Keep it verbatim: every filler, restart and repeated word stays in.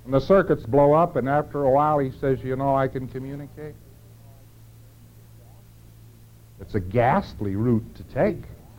And the circuits blow up, and after a while he says, you know, I can communicate. It's a ghastly route to take.